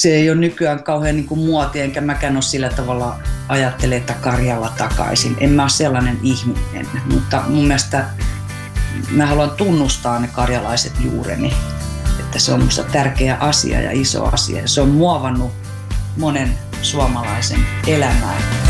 se ei ole nykyään kauhean niin kuin muotia, enkä mäkään ole sillä tavalla ajattele, että Karjala takaisin. En mä ole sellainen ihminen, mutta mun mielestä mä haluan tunnustaa ne karjalaiset juureni. Että se on musta tärkeä asia ja iso asia. Se on muovannut monen suomalaisen elämää.